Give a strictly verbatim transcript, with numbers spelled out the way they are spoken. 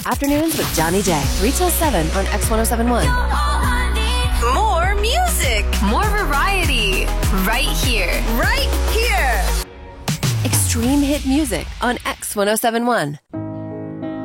Afternoons with Johnny J. three till seven on X one oh seven point one. More music. More variety. Right here. Right here. Extreme hit music on X one oh seven point one.